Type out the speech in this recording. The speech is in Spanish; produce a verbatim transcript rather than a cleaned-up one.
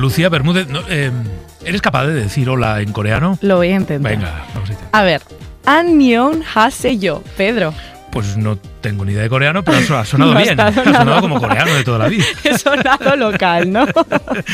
Lucía Bermúdez, no, eh, ¿eres capaz de decir hola en coreano? Lo voy a intentar. Venga, vamos a intentar. A ver, Annyeong haseyo, Pedro. Pues no tengo ni idea de coreano, pero ha sonado No ha bien. estado Ha sonado nada como mal. coreano de toda la vida. He sonado local, ¿no?